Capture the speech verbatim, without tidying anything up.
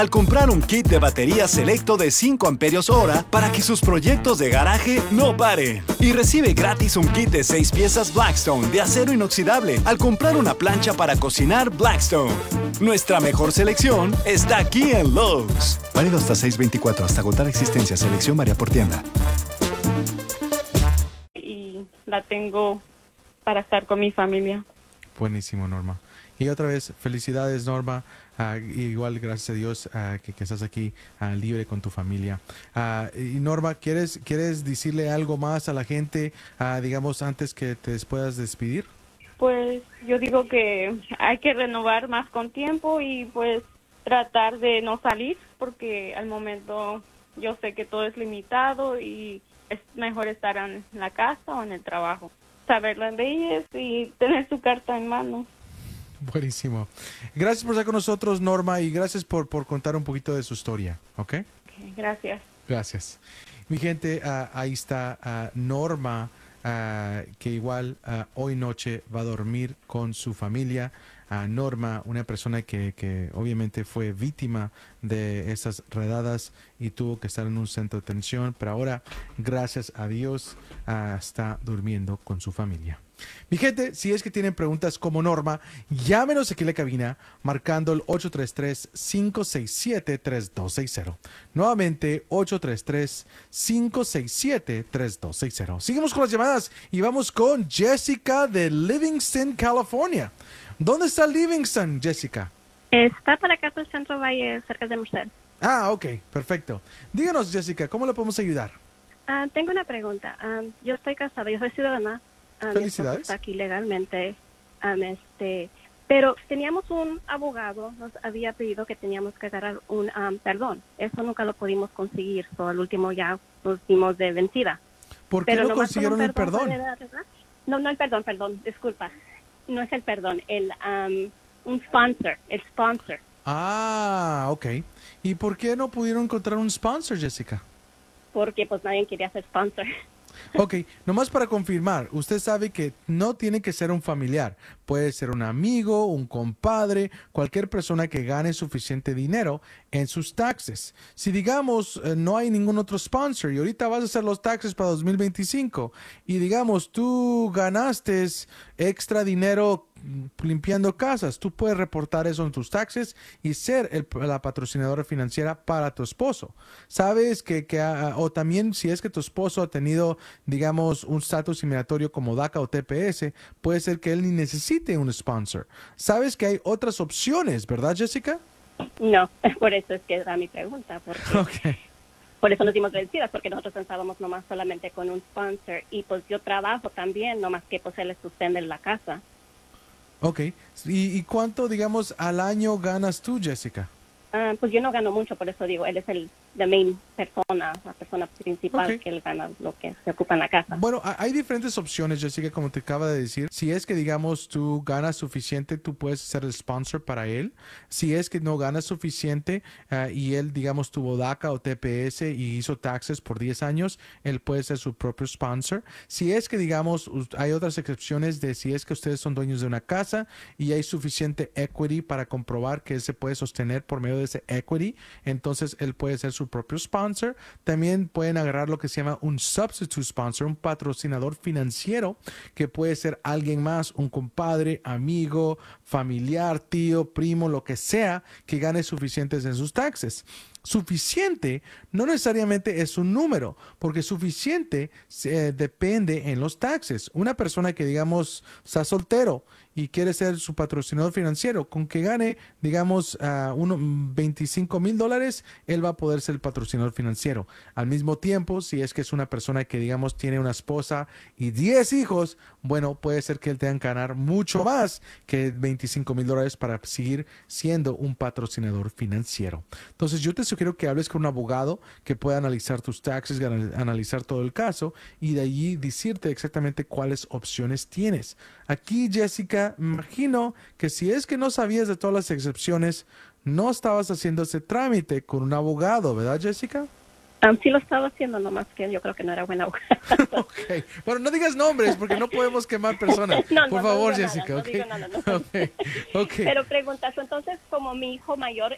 Al comprar un kit de batería selecto de cinco amperios hora para que sus proyectos de garaje no paren. Y recibe gratis un kit de seis piezas Blackstone de acero inoxidable al comprar una plancha para cocinar Blackstone. Nuestra mejor selección está aquí en Lowe's. Válido hasta seis veinticuatro, hasta agotar existencia. Selección varía por tienda. Y la tengo para estar con mi familia. Buenísimo, Norma. Y otra vez, felicidades, Norma. Uh, igual, gracias a Dios uh, que, que estás aquí uh, libre con tu familia. Uh, y Norma, ¿quieres, ¿quieres decirle algo más a la gente, uh, digamos, antes que te puedas despedir? Pues yo digo que hay que renovar más con tiempo y pues tratar de no salir, porque al momento yo sé que todo es limitado y es mejor estar en la casa o en el trabajo. Saber las leyes y tener su carta en mano. Buenísimo. Gracias por estar con nosotros, Norma, y gracias por, por contar un poquito de su historia, ¿ok? Okay, gracias. Gracias. Mi gente, uh, ahí está uh, Norma, uh, que igual uh, hoy noche va a dormir con su familia. Uh, Norma, una persona que, que obviamente fue víctima de esas redadas y tuvo que estar en un centro de atención, pero ahora, gracias a Dios, uh, está durmiendo con su familia. Mi gente, si es que tienen preguntas como Norma, llámenos aquí en la cabina marcando el ocho tres tres, cinco seis siete, tres dos seis cero. Nuevamente, ocho tres tres, cinco seis siete, tres dos seis cero. Seguimos con las llamadas y vamos con Jessica de Livingston, California. ¿Dónde está Livingston, Jessica? Está para acá por el Centro Valle, cerca de Merced. Ah, ok, perfecto. Díganos, Jessica, ¿cómo le podemos ayudar? Uh, tengo una pregunta. Um, yo estoy casada, yo soy ciudadana. Um, Felicidades. Está aquí legalmente. Um, este, pero teníamos un abogado, nos había pedido que teníamos que agarrar un um, perdón. Eso nunca lo pudimos conseguir. So, al último ya nos dimos de vencida. ¿Por qué pero no consiguieron el perdón? No, no el perdón, perdón, disculpa. No es el perdón, el um, un sponsor, el sponsor. Ah, ok. ¿Y por qué no pudieron encontrar un sponsor, Jessica? Porque pues nadie quería ser sponsor. Ok, nomás para confirmar, usted sabe que no tiene que ser un familiar, puede ser un amigo, un compadre, cualquier persona que gane suficiente dinero en sus taxes. Si digamos eh, no hay ningún otro sponsor y ahorita vas a hacer los taxes para dos mil veinticinco y digamos tú ganaste extra dinero limpiando casas, tú puedes reportar eso en tus taxes y ser el, la patrocinadora financiera para tu esposo. Sabes que, que uh, o también si es que tu esposo ha tenido, digamos, un estatus inmigratorio como DACA o T P S, puede ser que él ni necesite un sponsor. Sabes que hay otras opciones, ¿verdad, Jessica? No, por eso es que era mi pregunta, porque okay. Por eso nos dimos vencidas, porque nosotros pensábamos nomás solamente con un sponsor y pues yo trabajo también, nomás que pues él le sostiene la casa. Ok. ¿Y, ¿Y cuánto, digamos, al año ganas tú, Jessica? Uh, pues yo no gano mucho, por eso digo, él es el the main persona, la persona principal okay. que él gana lo que se ocupa en la casa. Bueno, hay diferentes opciones, Jessica, como te acaba de decir. Si es que, digamos, tú ganas suficiente, tú puedes ser el sponsor para él. Si es que no ganas suficiente uh, y él, digamos, tuvo DACA o T P S y hizo taxes por diez años, él puede ser su propio sponsor. Si es que, digamos, hay otras excepciones de si es que ustedes son dueños de una casa y hay suficiente equity para comprobar que él se puede sostener por medio de ese equity, entonces él puede ser su propio sponsor. También pueden agarrar lo que se llama un substitute sponsor, un patrocinador financiero, que puede ser alguien más, un compadre, amigo, familiar, tío, primo, lo que sea, que gane suficientes en sus taxes. Suficiente no necesariamente es un número, porque suficiente eh, depende en los taxes. Una persona que, digamos, está soltero y quiere ser su patrocinador financiero, con que gane, digamos, uh, uno, veinticinco mil dólares, él va a poder ser el patrocinador financiero. Al mismo tiempo, si es que es una persona que, digamos, tiene una esposa y diez hijos, bueno, puede ser que él tenga que ganar mucho más que veinticinco mil dólares para seguir siendo un patrocinador financiero. Entonces, yo te sugiero que hables con un abogado que pueda analizar tus taxes, analizar todo el caso y de allí decirte exactamente cuáles opciones tienes. Aquí, Jessica, me imagino que si es que no sabías de todas las excepciones, no estabas haciendo ese trámite con un abogado, ¿verdad, Jessica? Um, sí lo estaba haciendo, nomás que yo creo que no era buena abogada. Okay. Bueno, no digas nombres porque no podemos quemar personas. no, Por no, favor, no Jessica. Nada, okay. No digo nada, no. Okay. Okay. Pero preguntas, entonces, como mi hijo mayor,